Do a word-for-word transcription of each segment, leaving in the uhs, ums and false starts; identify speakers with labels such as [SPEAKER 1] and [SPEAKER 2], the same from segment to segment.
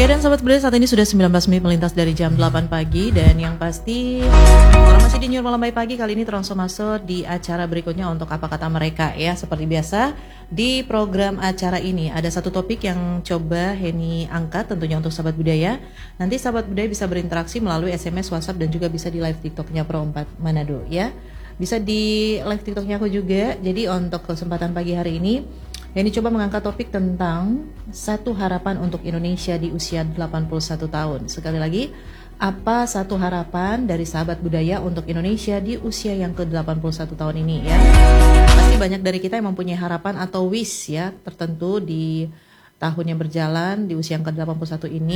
[SPEAKER 1] Oke, dan sahabat budaya, saat ini sudah sembilan belas menit melintas dari jam delapan pagi. Dan yang pasti, kalau masih di New Malam Baik Pagi, kali ini langsung masuk di acara berikutnya untuk Apa Kata Mereka ya. Seperti biasa, di program acara ini ada satu topik yang coba Heni angkat tentunya untuk sahabat budaya. Nanti sahabat budaya bisa berinteraksi melalui S M S, WhatsApp, dan juga bisa di live TikToknya Pro empat Manado ya. Bisa di live TikToknya aku juga. Jadi untuk kesempatan pagi hari ini, Heni coba mengangkat topik tentang satu harapan untuk Indonesia di usia delapan puluh satu tahun. Sekali lagi, apa satu harapan dari sahabat budaya untuk Indonesia di usia yang ke delapan puluh satu tahun ini ya. Pasti banyak dari kita yang mempunyai harapan atau wish ya tertentu di tahun yang berjalan di usia yang ke delapan puluh satu ini.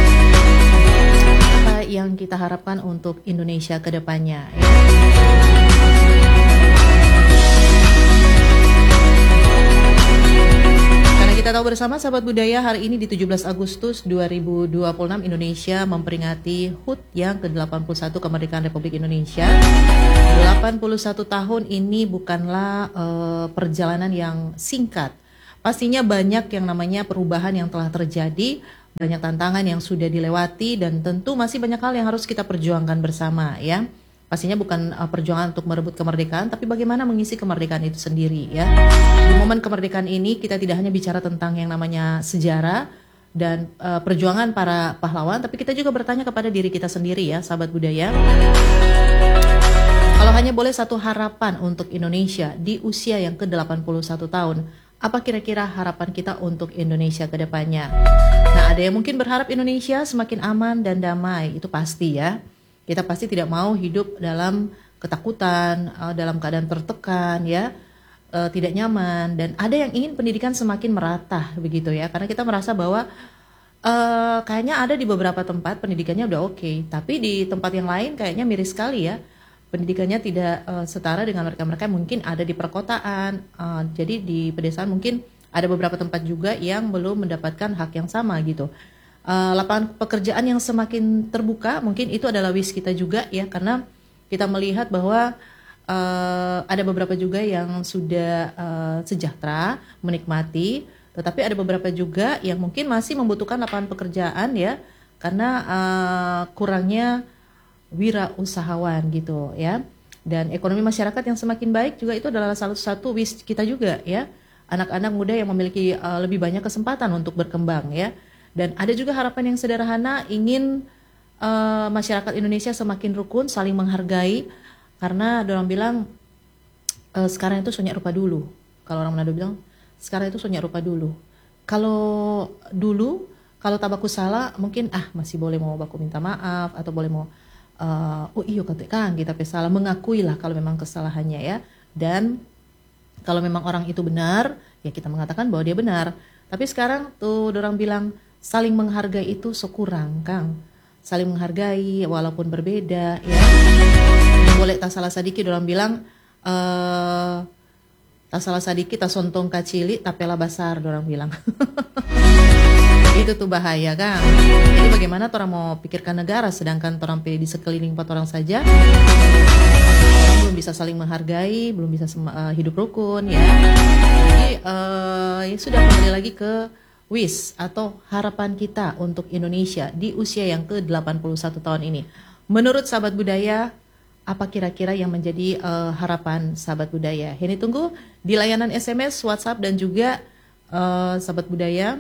[SPEAKER 1] Apa yang kita harapkan untuk Indonesia ke depannya ya. Kita tahu bersama sahabat budaya, hari ini di tujuh belas Agustus dua ribu dua puluh enam Indonesia memperingati H U T yang ke delapan puluh satu kemerdekaan Republik Indonesia. delapan puluh satu tahun ini bukanlah uh, perjalanan yang singkat. Pastinya banyak yang namanya perubahan yang telah terjadi, banyak tantangan yang sudah dilewati, dan tentu masih banyak hal yang harus kita perjuangkan bersama ya. Pastinya bukan uh, perjuangan untuk merebut kemerdekaan, tapi bagaimana mengisi kemerdekaan itu sendiri ya. Di momen kemerdekaan ini kita tidak hanya bicara tentang yang namanya sejarah dan uh, perjuangan para pahlawan, tapi kita juga bertanya kepada diri kita sendiri ya, sahabat budaya. Kalau hanya boleh satu harapan untuk Indonesia di usia yang ke delapan puluh satu tahun, apa kira-kira harapan kita untuk Indonesia ke depannya? Nah, ada yang mungkin berharap Indonesia semakin aman dan damai, itu pasti ya. Kita pasti tidak mau hidup dalam ketakutan, uh, dalam keadaan tertekan, ya, uh, tidak nyaman. Dan ada yang ingin pendidikan semakin merata, begitu ya. Karena kita merasa bahwa uh, kayaknya ada di beberapa tempat pendidikannya udah oke, okay, tapi di tempat yang lain kayaknya miris sekali ya. Pendidikannya tidak uh, setara dengan mereka-mereka mungkin ada di perkotaan. Uh, jadi di pedesaan mungkin ada beberapa tempat juga yang belum mendapatkan hak yang sama gitu. Uh, lapangan pekerjaan yang semakin terbuka mungkin itu adalah wish kita juga ya, karena kita melihat bahwa uh, ada beberapa juga yang sudah uh, sejahtera menikmati, tetapi ada beberapa juga yang mungkin masih membutuhkan lapangan pekerjaan ya, karena uh, kurangnya wirausahawan gitu ya. Dan ekonomi masyarakat yang semakin baik juga itu adalah salah satu wish kita juga ya, anak-anak muda yang memiliki uh, lebih banyak kesempatan untuk berkembang ya. Dan ada juga harapan yang sederhana, ingin uh, masyarakat Indonesia semakin rukun, saling menghargai. Karena orang bilang uh, sekarang itu sonyak rupa dulu. Kalau orang Manado bilang sekarang itu sonyak rupa dulu. Kalau dulu, kalau tabaku salah, mungkin ah masih boleh mau baku minta maaf atau boleh mau uh, oh iyo katakan kita salah, mengakui lah kalau memang kesalahannya ya. Dan kalau memang orang itu benar, ya kita mengatakan bahwa dia benar. Tapi sekarang tuh orang bilang saling menghargai itu sekurang, Kang. Saling menghargai walaupun berbeda ya. Boleh tak salah sedikit orang bilang uh, tak salah sedikit tak sontong kacili tapela basar orang bilang. Itu tuh bahaya, Kang. Jadi bagaimana orang mau pikirkan negara sedangkan orang pilih di sekeliling empat orang saja. Orang belum bisa saling menghargai, belum bisa uh, hidup rukun ya. Jadi uh, ya sudah kembali lagi ke wish atau harapan kita untuk Indonesia di usia yang ke delapan puluh satu tahun ini. Menurut sahabat budaya, apa kira-kira yang menjadi uh, harapan sahabat budaya? Ini tunggu di layanan S M S, WhatsApp, dan juga uh, sahabat budaya.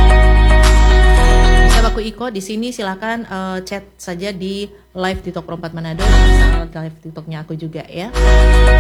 [SPEAKER 1] Bisa baku Iko di sini, silakan uh, chat saja di live TikTok Pro empat Manado, live TikToknya aku juga ya.